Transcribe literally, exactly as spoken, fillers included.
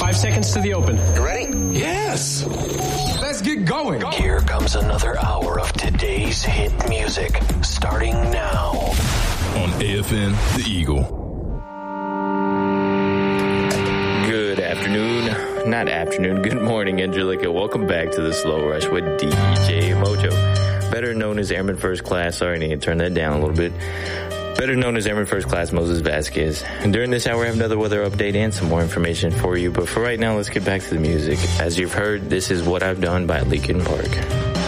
Five seconds to the open. You ready? Yes. Let's get going. Go. Here comes another hour of today's hit music, starting now. On A F N, The Eagle. Good afternoon. Not afternoon. Good morning, Angelica. Welcome back to the Slow Rush with D J Mojo. Better known as Airman First Class. Sorry, I need to turn that down a little bit. Better known as Airman First Class Moses Vasquez. And during this hour, I have another weather update and some more information for you. But for right now, let's get back to the music. As you've heard, this is What I've Done by Linkin Park.